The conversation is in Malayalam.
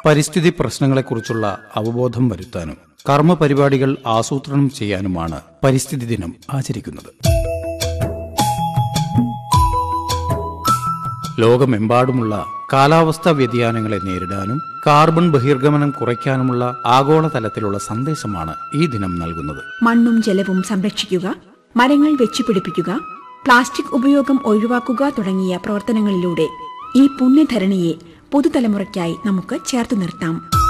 പരിസ്ഥിതി പ്രശ്നങ്ങളെക്കുറിച്ചുള്ള അവബോധം വരുത്താനും കർമ്മ പരിപാടികൾ ആസൂത്രണം ചെയ്യാനുമാണ് പരിസ്ഥിതി ദിനം ആചരിക്കുന്നത്. ലോകമെമ്പാടുമുള്ള കാലാവസ്ഥാ വ്യതിയാനങ്ങളെ നേരിടാനും കാർബൺ ബഹിർഗമനം കുറയ്ക്കാനുമുള്ള ആഗോളതലത്തിലുള്ള സന്ദേശമാണ് ഈ ദിനം നൽകുന്നത്. മണ്ണും ജലവും സംരക്ഷിക്കുക, മരങ്ങൾ വെച്ചുപിടിപ്പിക്കുക, പ്ലാസ്റ്റിക് ഉപയോഗം ഒഴിവാക്കുക തുടങ്ങിയ പ്രവർത്തനങ്ങളിലൂടെ ഈ പുണ്യധരണിയെ പുതുതലമുറയ്ക്കായി നമുക്ക് ചേർത്തു നിർത്താം.